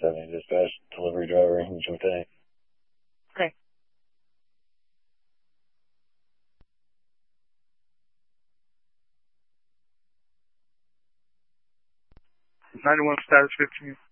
917 dispatch, delivery driver, Jimmy. Okay. 91 status 15.